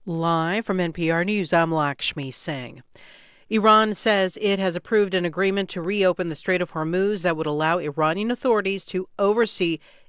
Live from NPR News, I'm Lakshmi Singh. Iran says it has approved an agreement to reopen the Strait of Hormuz that would allow Iranian authorities to oversee